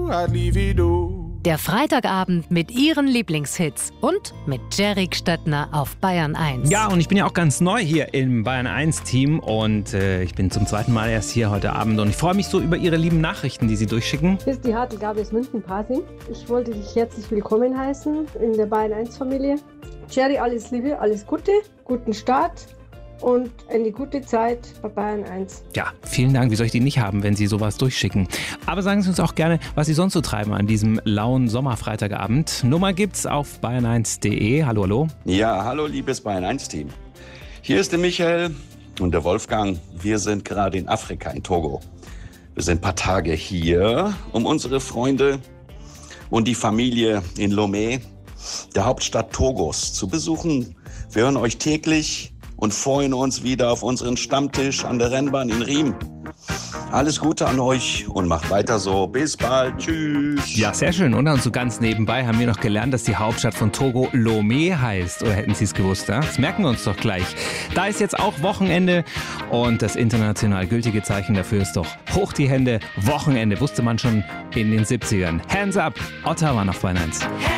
Der Freitagabend mit Ihren Lieblingshits und mit Jerry Stöttner auf Bayern 1. Ja, und ich bin ja auch ganz neu hier im Bayern 1 Team und ich bin zum zweiten Mal erst hier heute Abend und ich freue mich so über Ihre lieben Nachrichten, die Sie durchschicken. Hier ist die Hartl-Gabi aus München-Pasing. Ich wollte dich herzlich willkommen heißen in der Bayern 1 Familie. Jerry, alles Liebe, alles Gute, guten Start und eine gute Zeit bei Bayern 1. Ja, vielen Dank. Wie soll ich die nicht haben, wenn Sie sowas durchschicken? Aber sagen Sie uns auch gerne, was Sie sonst so treiben an diesem lauen Sommerfreitagabend. Nummer gibt's auf bayern1.de. Hallo, hallo. Ja, hallo liebes Bayern 1 Team. Hier ist der Michael und der Wolfgang. Wir sind gerade in Afrika, in Togo. Wir sind ein paar Tage hier, um unsere Freunde und die Familie in Lomé, der Hauptstadt Togos, zu besuchen. Wir hören euch täglich und freuen uns wieder auf unseren Stammtisch an der Rennbahn in Riem. Alles Gute an euch und macht weiter so. Bis bald. Tschüss. Ja, sehr schön. Und so ganz nebenbei haben wir noch gelernt, dass die Hauptstadt von Togo Lomé heißt. Oder hätten Sie es gewusst? Ja? Das merken wir uns doch gleich. Da ist jetzt auch Wochenende und das international gültige Zeichen dafür ist doch hoch die Hände. Wochenende wusste man schon in den 70ern. Hands up. Ottawa auf Bayern 1.